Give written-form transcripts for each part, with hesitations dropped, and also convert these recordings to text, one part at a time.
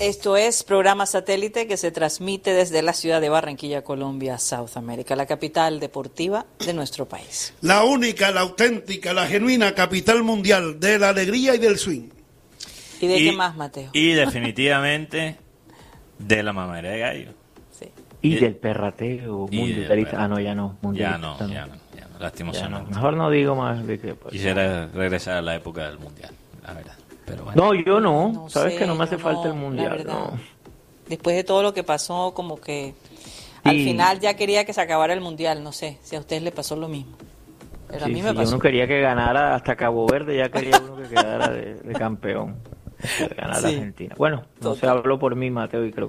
Esto es programa satélite que se transmite desde la ciudad de Barranquilla, Colombia, South America, la capital deportiva de nuestro país. La única, la auténtica, la genuina capital mundial de la alegría y del swing. ¿Y de qué más, Mateo? Y definitivamente de la mamadera de gallo. Sí. Y del perrateo mundialista. Ah, no, ya no. Ya no, lastimosamente. Mejor no digo más de que... Pues, quisiera regresar a la época del mundial, la verdad. Pero bueno. No, yo no. No Sabes sé, que no me hace falta el la mundial. verdad. No. Después de todo lo que pasó, como que al final ya quería que se acabara el mundial. No sé si a ustedes les pasó lo mismo. Pero a mí me pasó. Yo no quería que ganara hasta Cabo Verde, ya quería uno que quedara de campeón. Que ganara Argentina. Bueno, no se habló por mí, Mateo, y creo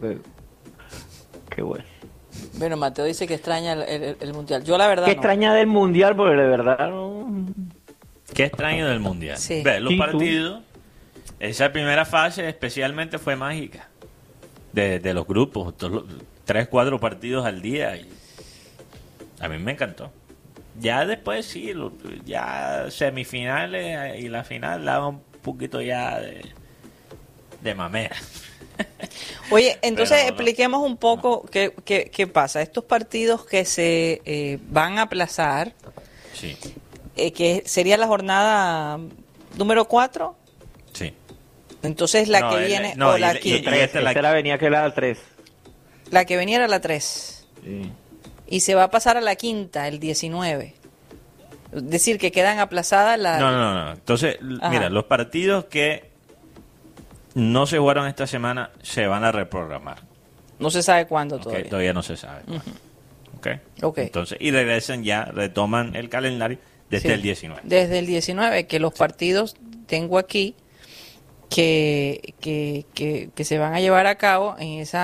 que bueno. Bueno, Mateo dice que extraña el mundial. Yo la verdad ¿Qué no. extraña del mundial? Porque de verdad no... Qué extraño del mundial. Sí. Ve, los Sí, partidos, esa primera fase especialmente fue mágica. De los grupos, 3-4 partidos al día. Y a mí me encantó. Ya después sí, ya semifinales y la final daba un poquito ya de mamera. Oye, entonces Pero, expliquemos un poco qué pasa. Estos partidos que se van a aplazar, Sí, que sería la jornada número 4, sí. entonces la No, que el- viene, no, o la y- que, y- esta es la- Esta venía que era la 3. la que venía era la 3, Sí. y se va a pasar a la quinta, el 19. Es decir, que quedan aplazadas las... No. Entonces, Ajá. mira, los partidos que no se jugaron esta semana se van a reprogramar. No se sabe cuándo ¿Ok? todavía. Todavía no se sabe. Ok. Entonces, y regresan ya, retoman el calendario desde Sí. el 19. Desde el 19, que los partidos tengo aquí que se van a llevar a cabo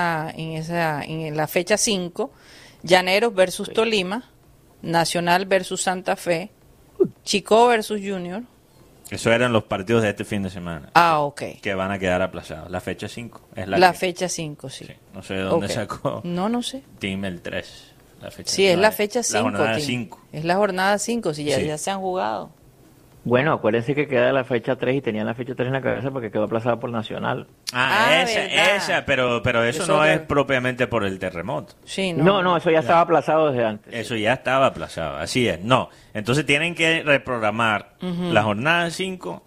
en la fecha 5, Llaneros versus Tolima, Nacional versus Santa Fe, Chicó versus Junior. Eso eran los partidos de este fin de semana. Ah, ok. Que van a quedar aplazados. La fecha 5 es La que- fecha 5, sí. sí. No sé de dónde Ok. sacó No sé. Team el 3. La fecha, Sí, es no, la fecha 5. La jornada 5. Es la jornada 5, si Sí. ya se han jugado. Bueno, acuérdense que queda la fecha 3 y tenían la fecha 3 en la cabeza porque quedó aplazada por Nacional. ¿verdad? Pero eso Eso no otra- es propiamente por el terremoto. Sí, No, eso ya estaba aplazado desde antes. Eso ya estaba aplazado, así es. No, entonces tienen que reprogramar la jornada 5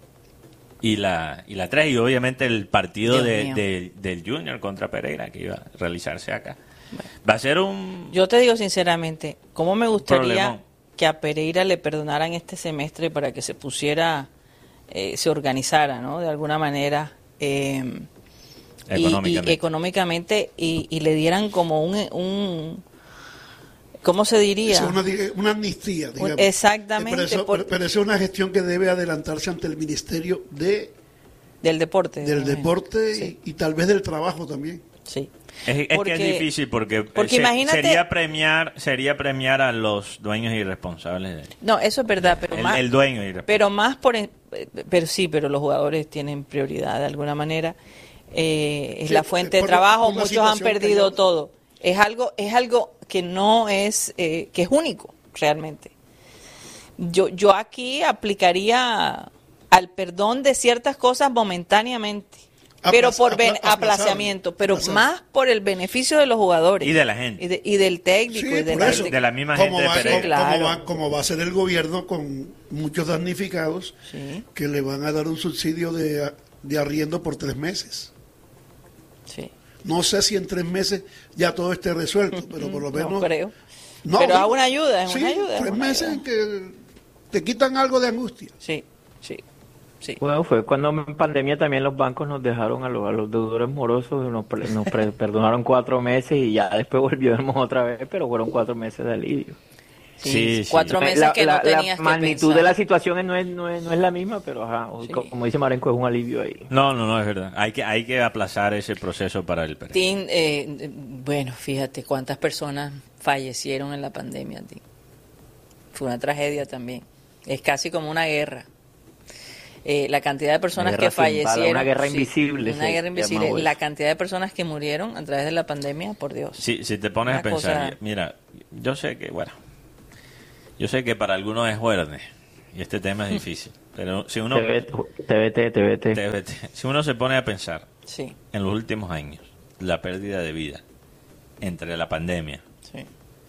y la 3 y obviamente el partido Dios mío. del Junior contra Pereira que iba a realizarse acá. Va a ser un... Yo te digo sinceramente, ¿cómo me gustaría Problemón. que a Pereira le perdonaran este semestre para que se pusiera, se organizara, ¿no? De alguna manera, Económicamente. y económicamente y le dieran como un ¿cómo se diría? Es una amnistía, digamos. Exactamente, Pero eso es una gestión que debe adelantarse ante el Ministerio del deporte. del me imagino. Deporte Sí, y tal vez del Trabajo también. sí. Es que es difícil porque imagínate- sería premiar a los dueños irresponsables de No, eso es verdad, pero más... el dueño irresponsable. Pero más pero los jugadores tienen prioridad de alguna manera. Es Sí, la fuente de por trabajo, la muchos han situación que perdido hay. todo. Es algo que no es, que es único, realmente. Yo aquí aplicaría al perdón de ciertas cosas momentáneamente, pero por aplazamiento, pero más por el beneficio de los jugadores. Y de la gente. Y del técnico. Sí, y de por la eso. De la misma Como gente de va, Pereira. Claro. como va a ser el gobierno con muchos damnificados Sí, que le van a dar un subsidio de arriendo por 3 meses. sí. No sé si en 3 meses ya todo esté resuelto, pero por lo menos... No creo. No, Pero sí. es una ayuda, es Sí, una ayuda. es 3 una meses ayuda. en que te quitan algo de angustia. Sí, sí, sí. Bueno, fue cuando en pandemia también los bancos nos dejaron a los deudores morosos, nos perdonaron 4 meses y ya después volvimos otra vez, pero fueron 4 meses de alivio. Sí, 4 meses que no tenías La magnitud que pensar. de la situación no es la misma, pero ajá, Sí. como dice Marenco, es un alivio ahí. No, es verdad. Hay que aplazar ese proceso para el Pereira. Bueno, fíjate cuántas personas fallecieron en la pandemia, Tim. Fue una tragedia también. Es casi como una guerra. La cantidad de personas Una que guerra sin bala, fallecieron. una guerra sí, invisible, Una se guerra invisible. llama La eso. cantidad de personas que murieron a través de la pandemia, por Dios. Si te pones Una a pensar, cosa- mira, yo sé que para algunos es fuerte y este tema es difícil, pero si uno TVT. si uno se pone a pensar Sí, en los últimos años, la pérdida de vida entre la pandemia, sí.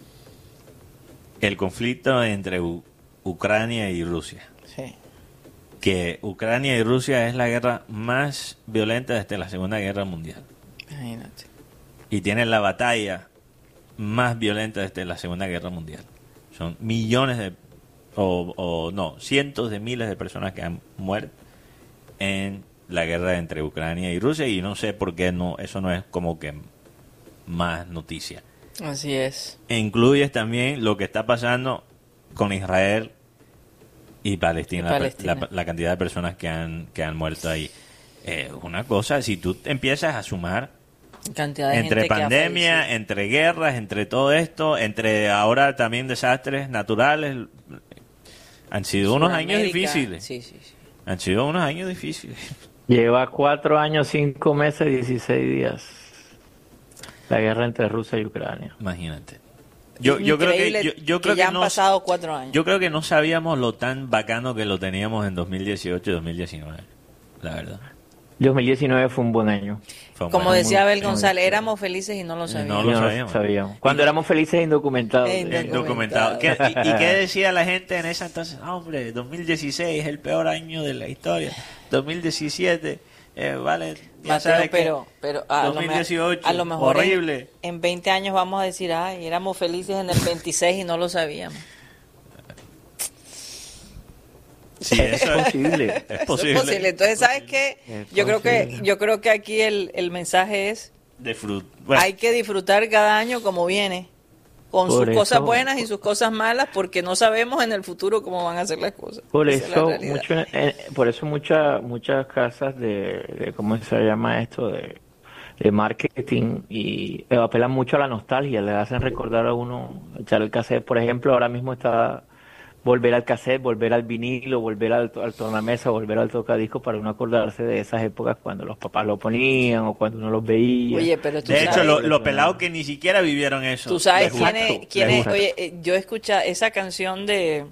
el conflicto entre Ucrania y Rusia, Sí. que Ucrania y Rusia es la guerra más violenta desde la Segunda Guerra Mundial Imagínate. y tiene la batalla más violenta desde la Segunda Guerra Mundial. Son millones de cientos de miles de personas que han muerto en la guerra entre Ucrania y Rusia, y no sé por qué eso no es como que más noticia. Así es. E incluyes también lo que está pasando con Israel y Palestina, la cantidad de personas que han muerto ahí. Una cosa, si tú empiezas a sumar Cantidad de entre gente que ha pandemia, fallecido. entre guerras, entre todo esto, entre ahora también desastres naturales, han sido unos años Sudamérica. difíciles. Sí, sí, sí. Han sido unos años difíciles. Lleva 4 años, 5 meses, 16 días. La guerra entre Rusia y Ucrania. Imagínate. Yo creo Increíble yo creo que ya que han no, pasado 4 años. yo creo que no sabíamos lo tan bacano que lo teníamos en 2018 y 2019. La verdad. 2019 fue un buen año. Fue un Como buen- decía Abel muy González, chévere. éramos felices y no lo sabíamos. No lo No sabíamos. sabíamos. Cuando éramos felices e indocumentados. Documentado. ¿Y qué decía la gente en esa entonces? Hombre, 2016 es el peor año de la historia. 2017, vale, ya Mateo, sabes que pero 2018, a lo mejor horrible. en 20 años vamos a decir, ay, éramos felices en el 26 y no lo sabíamos. Sí, eso Es posible. es Eso posible. es posible. Entonces, ¿sabes qué? Es Yo creo que aquí el mensaje es, Bueno, hay que disfrutar cada año como viene, con sus Por eso- cosas buenas y sus cosas malas, porque no sabemos en el futuro cómo van a ser las cosas. Por Esa es la eso, realidad. por eso muchas casas de ¿cómo se llama esto? De marketing y apelan mucho a la nostalgia, le hacen recordar a uno echar el cassette. Por ejemplo, ahora mismo está volver al cassette, volver al vinilo, volver al tornamesa, volver al tocadisco para uno acordarse de esas épocas cuando los papás lo ponían o cuando uno los veía. Oye, pero tú de hecho, sabes, los pelados que ni siquiera vivieron eso. tú sabes les quién gustó, es, quién les es, gustó. oye, yo escuché esa canción de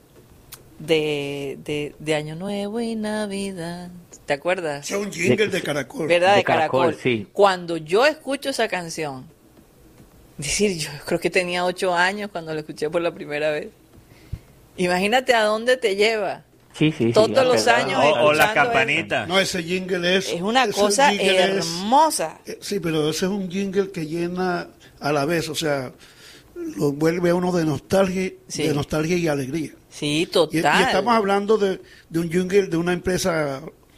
Año Nuevo y Navidad, ¿te acuerdas? Es un jingle de Caracol. ¿Verdad? De De Caracol. Caracol, sí. Cuando yo escucho esa canción, es decir, yo creo que tenía 8 años cuando la escuché por la primera vez. Imagínate a dónde te lleva. Sí, sí, sí. Todos la los verdad. años O las escuchando campanitas. No, ese jingle Es una ese cosa jingle hermosa. Sí, pero ese es un jingle que llena a la vez, o sea, lo vuelve a uno de nostalgia, Sí. de nostalgia y alegría. Sí, Y total. estamos hablando de un jingle de una empresa,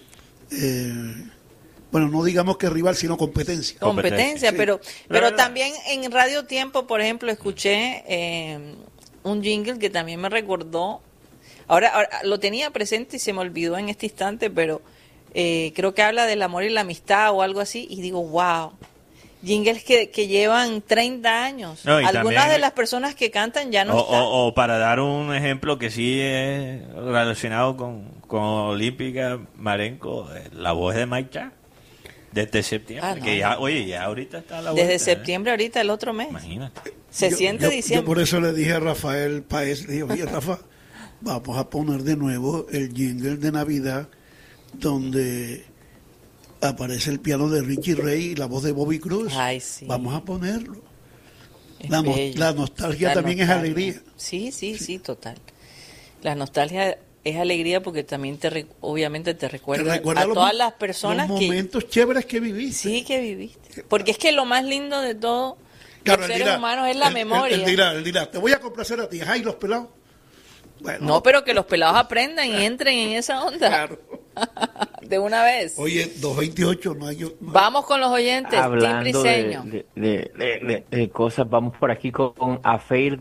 bueno, no digamos que rival, sino competencia. Competencia, Sí. pero verdad. también en Radio Tiempo, por ejemplo, escuché un jingle que también me recordó. Ahora lo tenía presente y se me olvidó en este instante, pero creo que habla del amor y la amistad o algo así, y digo, wow. Jingles que llevan 30 años. No, y Algunas también- de las personas que cantan ya no están. O para dar un ejemplo que sí es relacionado con Olímpica Marenco, la voz de Mike Char, desde septiembre, Ah, no, que ya, no. oye, ya ahorita está a la vuelta. Desde septiembre ahorita el otro mes. Imagínate. Se siente Yo diciembre. por eso le dije a Rafael Paez, le dije, oye, Rafa, vamos a poner de nuevo el jingle de Navidad donde aparece el piano de Richie Ray y la voz de Bobby Cruz. Ay, sí. Vamos a ponerlo. Es La, bello. la nostalgia La también es nostalgia. alegría. Sí, sí, sí, total. La nostalgia es alegría porque también obviamente te Te recuerda recuerda a los todas mo- las personas los que momentos chéveres que viviste. sí que viviste. Porque es que lo más lindo de todo Claro, los él seres dirá- humanos es la él- memoria. Él dirá, te voy a complacer a ti. Ay, los pelados. Bueno, No, pero que los pelados aprendan y entren en esa onda. claro. De una vez. Oye, 228, no hay... Vamos con los oyentes. Tim Hablando Briceño. de cosas, vamos por aquí con Afeir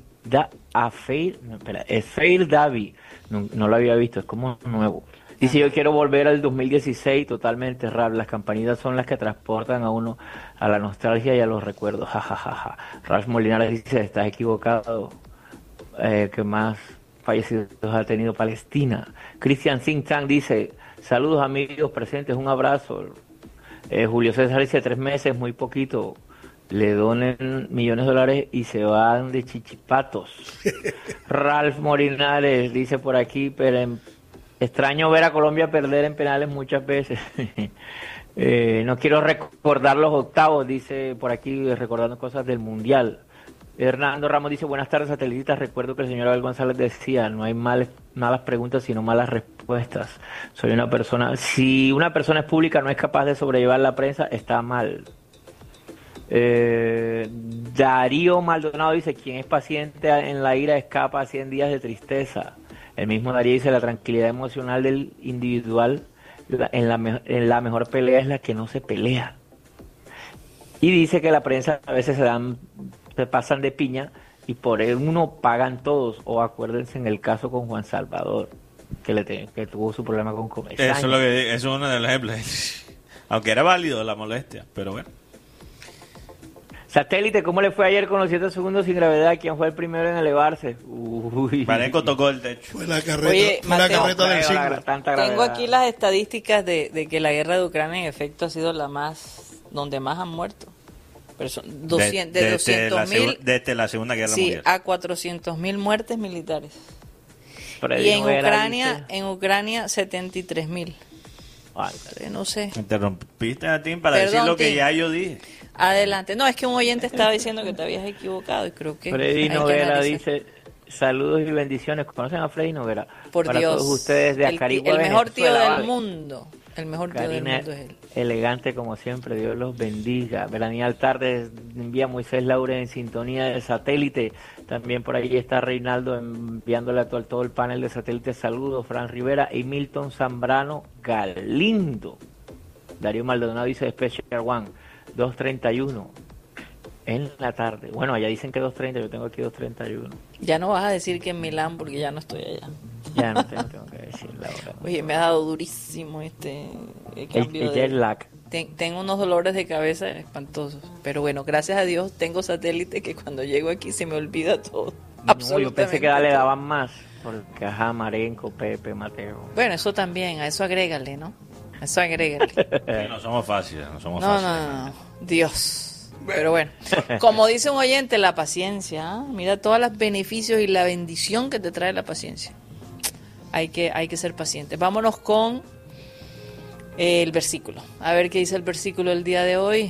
Davi. No lo había visto, es como nuevo. Dice, yo quiero volver al 2016 totalmente rap. Las campanitas son las que transportan a uno a la nostalgia y a los recuerdos. Ja, ja, ja, ja. Ralph Molinares dice, estás equivocado. ¿Qué más fallecidos ha tenido Palestina? Christian Singh Tang dice, saludos amigos presentes, un abrazo. Julio César dice, 3 meses, muy poquito. Le donen millones de dólares y se van de chichipatos. Ralph Morinares dice por aquí, pero extraño ver a Colombia perder en penales muchas veces. No quiero recordar los octavos, dice por aquí, recordando cosas del Mundial. Hernando Ramos dice, buenas tardes, satelitistas. Recuerdo que el señor Abel González decía, no hay malas preguntas, sino malas respuestas. Si una persona es pública, no es capaz de sobrellevar la prensa, está mal. Darío Maldonado dice, quien es paciente en la ira escapa a 100 días de tristeza. El mismo Darío dice, la tranquilidad emocional del individual en la mejor pelea es la que no se pelea. Y dice que la prensa a veces se pasan de piña y por uno pagan todos. O acuérdense en el caso con Juan Salvador, que tuvo su problema con Comesaña. Eso es uno de los ejemplos. Aunque era válido la molestia, pero bueno. Satélite, ¿cómo le fue ayer con los 7 segundos sin gravedad? ¿Quién fue el primero en elevarse? Marenco tocó el techo. Fue la carreta, Oye, Mateo, del siglo. Tengo aquí las estadísticas de que la guerra de Ucrania en efecto ha sido la más, donde más han muerto. Pero son 200.000 desde la Segunda Guerra Mundial. Sí, a 400.000 muertes militares. Freddy Y en Noguera Ucrania 73.000. No sé. Interrumpiste a Tim para Perdón, decir lo que Tim. ya yo dije. Adelante. No, es que un oyente estaba diciendo que te habías equivocado y creo que Freddy hay que Noguera analizar. dice, saludos y bendiciones. ¿Conocen a Freddy Noguera? Por Para Dios, todos ustedes de Acarigua, el mejor tío Venezuela, del mundo. El mejor tío del Karina, mundo es él. elegante como siempre, Dios los bendiga. Belanial Tardes envía Moisés Laure en sintonía de satélite. También por ahí está Reinaldo enviándole a todo el panel de satélite saludos. Fran Rivera y Milton Zambrano Galindo. Darío Maldonado dice Special One 2:31 en la tarde. Bueno, allá dicen que 2:30, yo tengo aquí 2:31. Ya no vas a decir que en Milán porque ya no estoy allá. Ya no tengo que decir la hora. Oye, me ha dado durísimo el cambio El jet lag. Tengo unos dolores de cabeza espantosos. Pero bueno, gracias a Dios tengo satélite que cuando llego aquí se me olvida todo. No, yo pensé que le daban más. Porque ajá, Marenco, Pepe, Mateo. Bueno, eso también, a eso agrégale, ¿no? A eso agrégale. Sí, no somos fáciles, No. Dios. Pero bueno, como dice un oyente, la paciencia. ¿Ah? Mira todos los beneficios y la bendición que te trae la paciencia. Hay que ser pacientes. Vámonos con el versículo. A ver qué dice el versículo del día de hoy.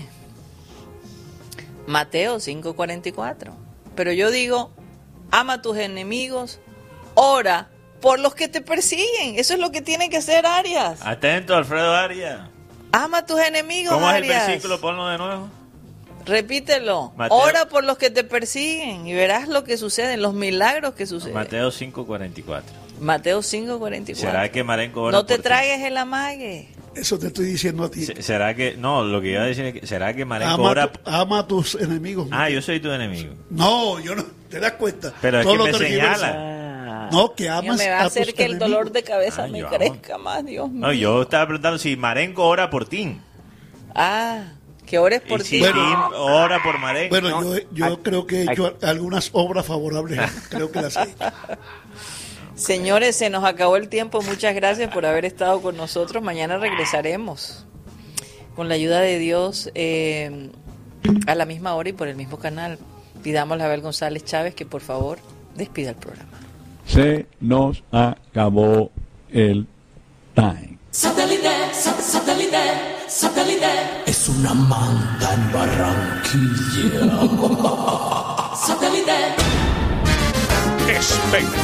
Mateo 5:44. Pero yo digo, ama a tus enemigos, ora por los que te persiguen. Eso es lo que tiene que hacer Arias. Atento, Alfredo Arias. Ama a tus enemigos, ¿Cómo es el Arias. versículo? Ponlo de nuevo. Repítelo. Mateo. Ora por los que te persiguen y verás lo que sucede, los milagros que suceden. Mateo 5:44. Mateo 5:44. ¿Será que Marenco ora No te por ti? tragues el amague. Eso te estoy diciendo a ti. ¿Será que no? Lo que iba a decir es que ¿será que Marenco ora? Ama a tus enemigos. Yo soy tu enemigo. No, yo no. ¿Te das cuenta? Pero es Todo que lo me tergiversa. señala. No, que Dios, amas me va a a hacer tus que el enemigos. dolor de cabeza me yo crezca más, Dios mío. No, yo estaba preguntando si Marenco ora por ti. Que ores por Y ti. si Bueno. Tim ora por Marenco. Bueno, No, yo creo que he hecho algunas obras favorables. Creo que las he hecho. Señores, se nos acabó el tiempo. Muchas gracias por haber estado con nosotros. Mañana regresaremos con la ayuda de Dios a la misma hora y por el mismo canal. Pidámosle a Abel González Chávez que por favor despida el programa. Se nos acabó el time. Satélite, satélite, satélite. Es una manta en Barranquilla. Satélite. Espectacular.